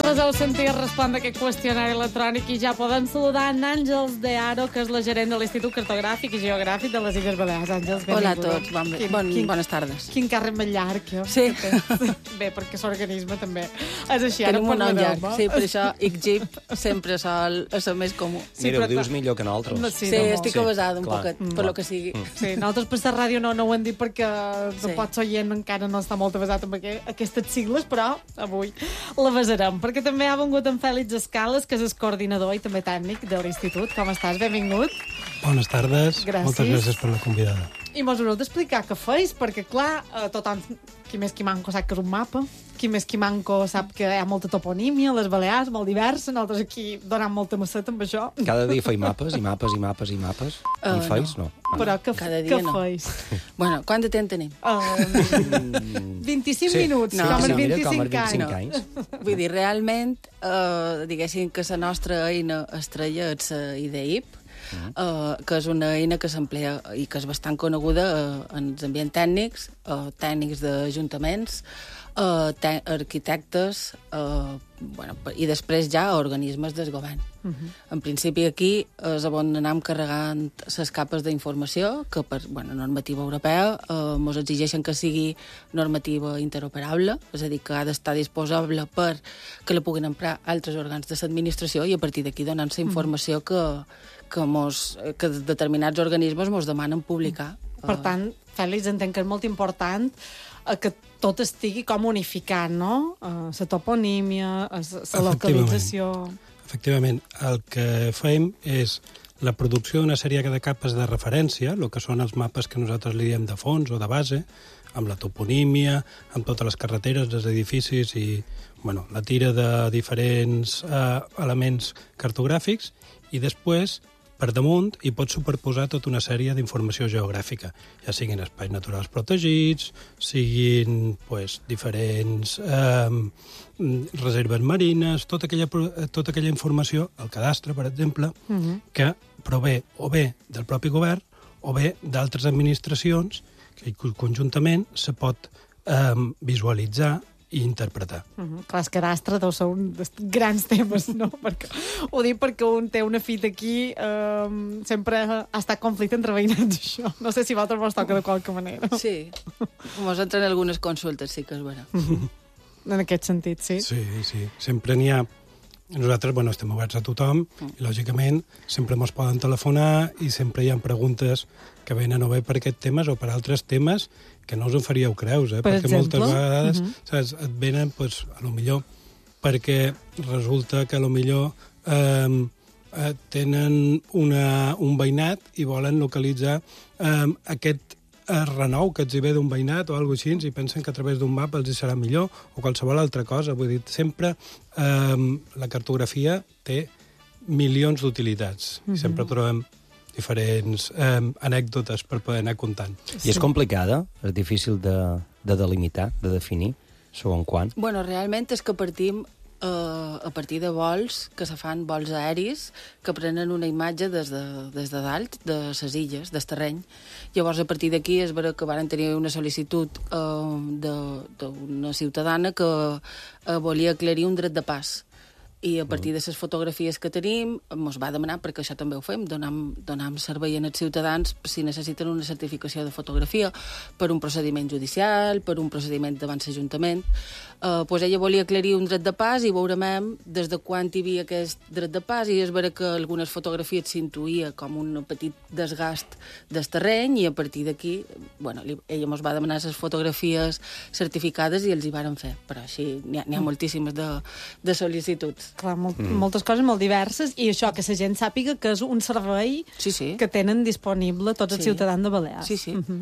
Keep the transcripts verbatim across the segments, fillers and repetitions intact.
les heu sentit respondre aquest qüestionari electrònic i ja poden saludar en Àngels de Aro, que és la gerent de l'Institut Cartogràfic i Geogràfic de les Illes Balears. Àngels, benvinguda. Hola a tots, bon, quin, bon, quin, bones tardes. Quin càrrec més llarg, jo. Sí. Bé, perquè l'organisme també és així. Tenim un nom llarg, sí, per això I C G I P sempre sol és el més comú. Sí, Mira, ho dius millor que nosaltres. No, sí, sí no, estic sí, avasada un clar. poquet, mm. per lo que sigui. Mm. Sí, nosaltres per la ràdio no, no ho hem dit perquè sí. pots oient encara no està molt avasat amb aquestes sigles, però avui la basarem, perquè també ha vengut en Fèlix Escales, que és el coordinador i també tècnic de l'Institut. Com estàs? Benvingut. Bones tardes. Gràcies. Moltes gràcies per la convidada. I mos haureu d'explicar què feis, perquè, clar, tothom, qui més qui manco sap que és un mapa, qui més qui manco sap que hi ha molta toponímia, les Balears, molt diversa, nosaltres aquí donant molta masseta amb això. Cada dia feim mapes i mapes i mapes i mapes. Uh, I feis? No. no. Però que, Cada dia que no. feis? Bueno, quant de temps tenim? Uh, vint-i-cinc sí. minuts, no, com sí, els vint-i-cinc anys. anys. Vull dir, realment, uh, diguéssim que la nostra eina estrella és la I D I P, Uh, uh, que és una eina que s'emplea i que és bastant coneguda uh, en els ambients tècnics, uh, tècnics d'ajuntaments, uh, arquitectes, uh, bueno, i després ja organismes del govern. Uh -huh. En principi aquí és on anem carregant les capes d'informació que per bueno, normativa europea uh, mos exigeixen que sigui normativa interoperable, és a dir, que ha d'estar disposable per que la puguin emprar altres òrgans de l'administració i a partir d'aquí donar la informació que que, mos, que determinats organismes mos demanen publicar. Per tant, Fèlix, entenc que és molt important que tot estigui com unificat, no? La toponímia, la localització... Efectivament. El que fem és la producció d'una sèrie de capes de referència, el que són els mapes que nosaltres li diem de fons o de base, amb la toponímia, amb totes les carreteres, els edificis i bueno, la tira de diferents eh, elements cartogràfics, i després per damunt hi pot superposar tota una sèrie d'informació geogràfica, ja siguin espais naturals protegits, siguin pues, diferents eh, reserves marines, tota aquella, tota aquella informació, el cadastre, per exemple, uh-huh. que prové o bé del propi govern o bé d'altres administracions que conjuntament se pot eh, visualitzar i interpretar. Uh-huh. Clar, el cadastre deu ser un dels grans temes, no? Perquè, ho dic perquè un té una fita aquí, um, sempre ha estat conflicte entre veïnats, això. No sé si vosaltres vos toca de qualque manera. Sí, mos entren algunes consultes, sí que és vera. Uh-huh. En aquest sentit, sí. Sí, sí. Sempre n'hi ha... Nosaltres, bueno, estem oberts a tothom, mm. i, lògicament, sempre mos poden telefonar i sempre hi ha preguntes que venen o bé per aquests temes o per altres temes que no us en faríeu creus, eh? Per perquè exemple? moltes vegades, uh-huh. saps, et venen, pues, a lo millor, perquè resulta que a lo millor eh, eh, tenen una, un veïnat i volen localitzar eh, aquest eh, renou que els hi ve d'un veïnat o alguna cosa així, i pensen que a través d'un mapa els hi serà millor, o qualsevol altra cosa. Vull dir, sempre eh, la cartografia té milions d'utilitats. Uh-huh. Sempre trobem diferents eh, anècdotes per poder anar comptant. I és complicada? És difícil de, de delimitar, de definir, segons quan? Bueno, realment és que partim eh, a partir de vols que se fan, vols aeris, que prenen una imatge des de, des de dalt, de les illes, del terreny. Llavors, a partir d'aquí és vera que varen tenir una sol·licitud eh, d'una ciutadana que eh, volia aclarir un dret de pas. I a partir de les fotografies que tenim ens va demanar, perquè això també ho fem, donam, donam servei als ciutadans si necessiten una certificació de fotografia per un procediment judicial, per un procediment davant l'Ajuntament. Eh, pues ella volia aclarir un dret de pas i veurem des de quan hi havia aquest dret de pas, i és vera que algunes fotografies s'intuïa com un petit desgast del terreny, i a partir d'aquí, bueno, li, ella ens va demanar les fotografies certificades i els hi varen fer, però així n'hi ha, n'hi ha moltíssimes de, de sol·licituds. Clar, molt, mm. moltes coses molt diverses, i això, que la gent sàpiga que és un servei sí, sí. que tenen disponible tots els sí. ciutadans de Balears. Sí, sí. Uh-huh.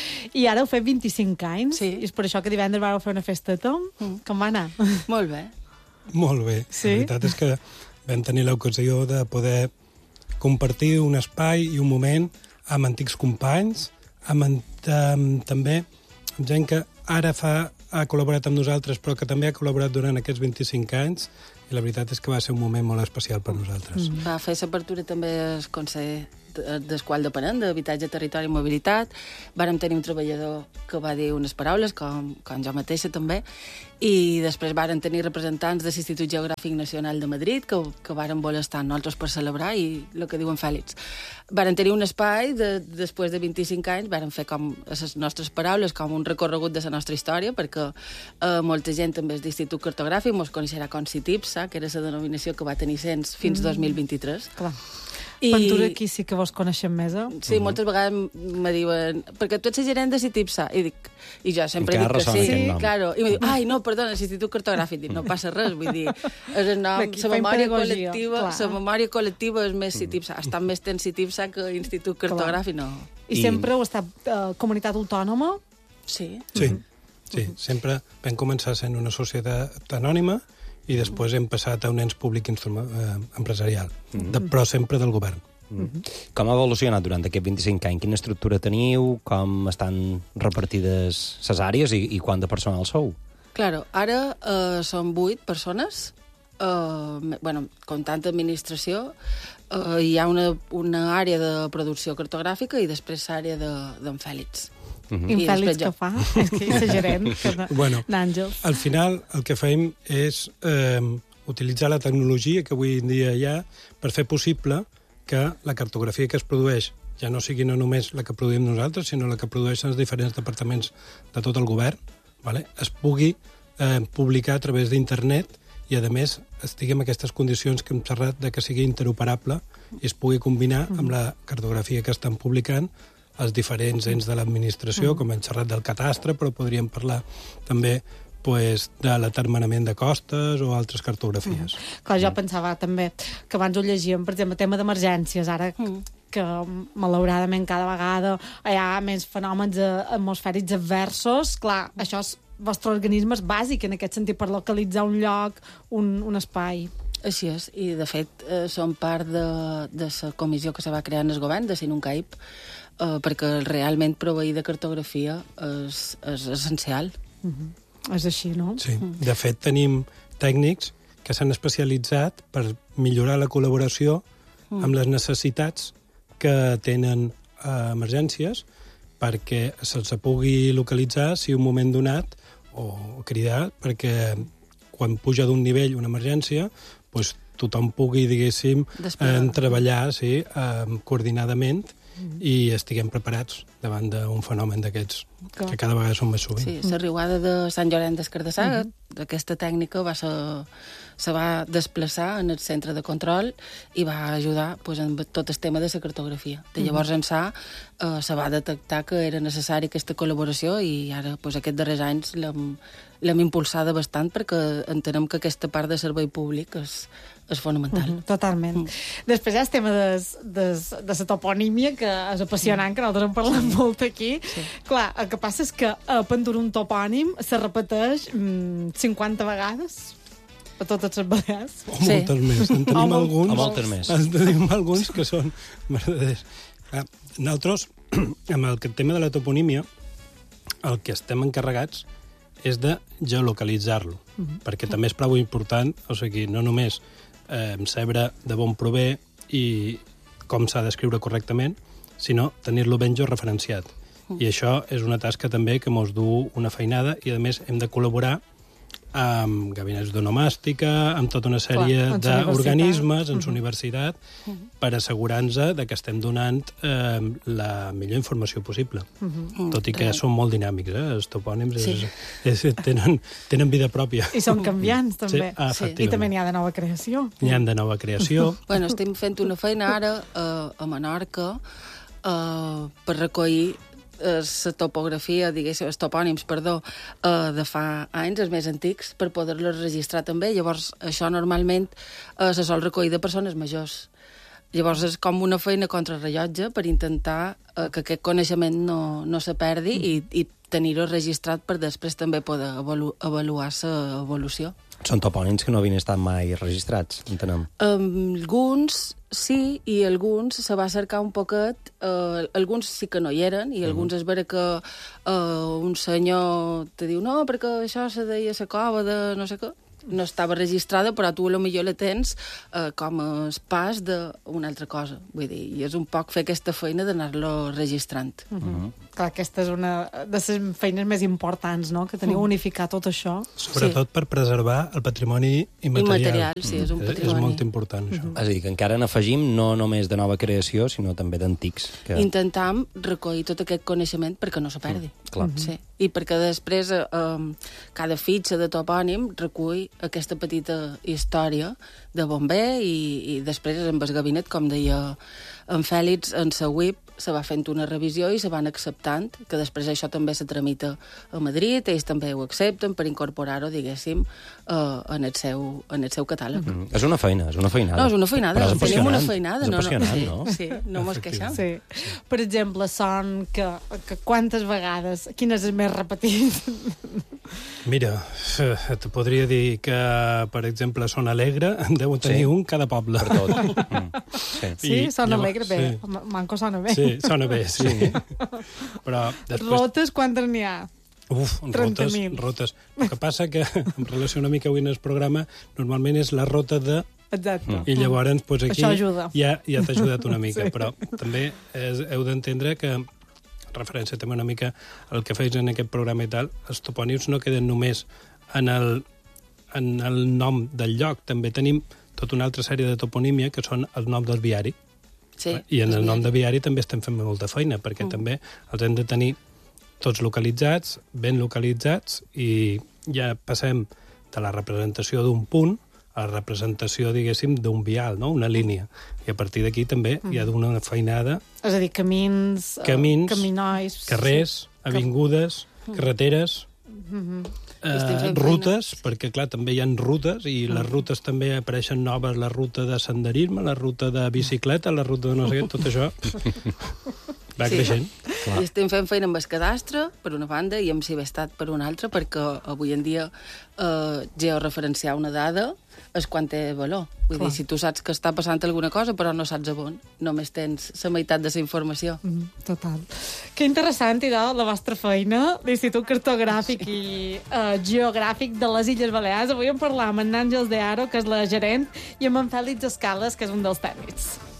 I ara heu fet vint-i-cinc anys, sí. i és per això que divendres vau fer una festeta. Mm. Com va anar? Molt bé. Molt bé. Sí? La veritat és que vam tenir l'ocasió de poder compartir un espai i un moment amb antics companys, amb, amb també amb gent que ara fa, ha col·laborat amb nosaltres, però que també ha col·laborat durant aquests vint-i-cinc anys, i la veritat és que va ser un moment molt especial per nosaltres. Mm. Va fer l'apertura també el conseller del qual depenem, d'habitatge, territori i mobilitat. Vàrem tenir un treballador que va dir unes paraules, com, com jo mateixa també, i després varen tenir representants de l'Institut Geogràfic Nacional de Madrid que, que varen voler estar nosaltres per celebrar, i el que diuen Fèlix. Varen tenir un espai, de, després de vint-i-cinc anys, varen fer com a les nostres paraules, com un recorregut de la nostra història, perquè eh, molta gent també és d'Institut Cartogràfic, mos coneixerà com CITIPSA, que era la denominació que va tenir cens fins mm. dos mil vint-i-tres. Clar. I... Ventura, aquí sí que vos coneixem més, eh? Sí, mm. moltes vegades me diuen, perquè tu ets el gerent de CITIPSA, i dic, i jo sempre dic que sí, claro. I me diu, ai, no, perdona, l'Institut Cartogràfic. Dic, no passa res, vull dir, és el nom, la memòria col·lectiva, la memòria col·lectiva és més CITIPSA. Està més temps CITIPSA que Institut Cartogràfic, no. I, I sempre heu estat uh, comunitat autònoma? Sí. Sí, sí, sempre vam començar sent una societat anònima i després hem passat a un ens públic eh, empresarial, mm-hmm. de, però sempre del govern. Mm-hmm. Com ha evolucionat durant aquests vint-i-cinc anys? Quina estructura teniu? Com estan repartides les àrees i, i quant de personal sou? Claro, ara eh, són vuit persones, eh, bueno, comptant administració, eh, hi ha una, una àrea de producció cartogràfica i després l'àrea d'en Fèlix. Uh-huh. I en Fèlix què fa? És que és gerent bueno, d'Àngels. Al final el que fem és eh, utilitzar la tecnologia que avui en dia hi ha per fer possible que la cartografia que es produeix ja no sigui no només la que produïm nosaltres, sinó la que produeixen els diferents departaments de tot el govern, vale? Es pugui eh, publicar a través d'internet i, a més, estigui en aquestes condicions que hem xerrat de que sigui interoperable i es pugui combinar uh-huh. amb la cartografia que estan publicant els diferents ens de l'administració, mm. com hem xerrat del catastre, però podríem parlar també pues, de l'atermenament de costes o altres cartografies. Mm. Clar, jo mm. pensava també que abans ho llegíem, per exemple, tema d'emergències, ara mm. que malauradament cada vegada hi ha més fenòmens atmosfèrics adversos. Clar, això és el vostre organisme és bàsic en aquest sentit per localitzar un lloc, un, un espai. Així és, i de fet eh, som part de, de la comissió que se va crear en el govern, de SINUNCAIP, Uh, perquè realment proveir de cartografia és, és essencial. Uh-huh. És així, no? Sí. De fet, tenim tècnics que s'han especialitzat per millorar la col·laboració uh-huh. amb les necessitats que tenen uh, emergències perquè se'ls pugui localitzar si un moment donat o cridar perquè quan puja d'un nivell una emergència pues, tothom pugui, diguéssim, eh, treballar sí, eh, coordinadament mm. i estiguem preparats davant d'un fenomen d'aquests, que, que cada vegada són més sovint. Sí, la riuada de Sant Llorenç des Cardassar, mm -hmm. aquesta tècnica va ser, se va desplaçar en el centre de control i va ajudar pues, en tot el tema de la cartografia. De llavors mm -hmm. ençà eh, se va detectar que era necessària aquesta col·laboració i ara, pues, aquests darrers anys, l'hem l'hem impulsada bastant perquè entenem que aquesta part de servei públic és, és fonamental. Mm -hmm, totalment. Mm. Després hi ha el tema de, de, de la toponímia, que és apassionant, mm. que nosaltres en parlem mm. molt aquí. Sí. Clar, el que passa és que a Pentura un topònim se repeteix mm, cinquanta vegades a totes les vegades. O sí. moltes més. En tenim o alguns, o moltes més. En tenim alguns que són verdaders. Ah, nosaltres, amb el tema de la toponímia, el que estem encarregats és de geolocalitzar-lo, uh-huh. perquè també és prou important, o sigui, no només eh, saber de on prové i com s'ha d'escriure correctament, sinó tenir-lo ben georreferenciat. Uh-huh. I això és una tasca també que mos du una feinada i, a més, hem de col·laborar amb gabinets d'onomàstica, amb tota una sèrie d'organismes en la universitat, uh-huh. per assegurar-nos que estem donant eh, la millor informació possible. Uh-huh. Tot i que uh-huh. són molt dinàmics, eh? Els topònims sí. és, és, tenen, tenen vida pròpia. I són canviants, també. Sí, ah, sí. I també n'hi ha de nova creació. N'hi ha de nova creació. Bueno, estem fent una feina ara a, a Menorca uh, per recollir la topografia, diguéssim, els topònims, perdó, eh, de fa anys, els més antics, per poder-los registrar també. Llavors, això normalment eh, se sol recollir de persones majors. Llavors, és com una feina contrarrellotge per intentar eh, que aquest coneixement no, no se perdi mm. i, i tenir-ho registrat per després també poder avalu avaluar la evolució. Són topònims que no havien estat mai registrats, entenem. Um, alguns sí, i alguns se va cercar un poquet, uh, alguns sí que no hi eren, i alguns uh -huh. és vera que uh, un senyor te diu no, perquè això se deia la cova de no sé què, no estava registrada, però tu a lo millor la tens eh, com a pas d'una altra cosa. Vull dir, i és un poc fer aquesta feina d'anar-lo registrant. Uh -huh. Uh -huh. Clar, aquesta és una de les feines més importants, no?, que teniu, uh -huh. unificar tot això. Sobretot sí. per preservar el patrimoni immaterial. Immaterial, sí, és un patrimoni. És, és molt important, això. Uh -huh. És a dir, que encara n'afegim no només de nova creació, sinó també d'antics. Que... Intentam recollir tot aquest coneixement perquè no se perdi. Mm, clar. Sí. I perquè després eh, cada fitxa de topònim recull aquesta petita història de bon bé i, i després amb el gabinet, com deia en Fèlix, en la web se va fent una revisió i se van acceptant, que després això també se tramita a Madrid, ells també ho accepten per incorporar-ho, diguéssim, eh, en, el seu, en el seu catàleg. Mm -hmm. És una feina, és una feinada. No, és una feinada, és tenim una feinada. És no, apassionant, sí, no? Sí, no mos queixem. Sí. Per exemple, son que, que quantes vegades, quin és el més repetit? Mira, te podria dir que, per exemple, Son Alegre deu tenir sí. un cada poble. Per tot. Mm. Sí, sí I, Son llavors, Alegre, bé. Sí. Manco sona bé. Sí, sona bé, sí. sí. Però després... Rotes, quantes n'hi ha? Uf, rotes, rotes. El que passa que, en relació una mica avui en el programa, normalment és la rota de... Exacte. I llavors, pues, aquí això ajuda. ja, ja t'ha ajudat una mica. Sí. Però també és, heu d'entendre que, referència també una mica al que feis en aquest programa i tal, els topònims no queden només en el, en el nom del lloc. També tenim tota una altra sèrie de toponímia que són el nom del viari. Sí, I en el nom de viari també estem fent molta feina, perquè mm. també els hem de tenir tots localitzats, ben localitzats, i ja passem de la representació d'un punt a la representació, diguéssim, d'un vial, no? Una línia. I a partir d'aquí també mm. hi ha d'una feinada... És a dir, camins, camins uh, caminois... Carrers, sí. avingudes, mm. carreteres... Mm-hmm. Uh, rutes, perquè clar, també hi ha rutes i les rutes també apareixen noves, la ruta de senderisme, la ruta de bicicleta, la ruta de no sé què, tot això va sí. creixent. Clar. I estem fent feina amb el cadastre, per una banda, i amb Cibestat per una altra, perquè avui en dia eh, georreferenciar una dada és quan té valor. Vull clar. dir, si tu saps que està passant alguna cosa, però no saps on, només tens la meitat de la informació. Mm, total. Que interessant, idò, la vostra feina, l'Institut Cartogràfic i eh, Geogràfic de les Illes Balears. Avui en parlam amb en Àngels de Aro, que és la gerent, i amb en Fèlix Escales, que és un dels tècnics.